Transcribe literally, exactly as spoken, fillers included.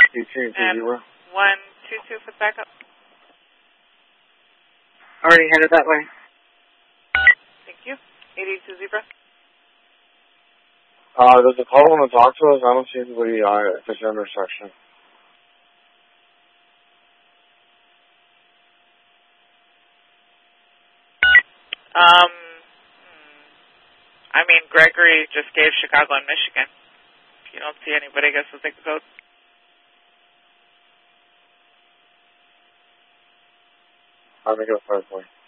Eighteen two And zero. one two two for the backup. Already headed that way. Thank you. Eighty-two zebra. Uh, does the call want to talk to us? I don't see anybody uh, at this intersection. Um, hmm. I mean, Gregory just gave Chicago and Michigan. If you don't see anybody, I guess we'll take the code. I'm going to go five point.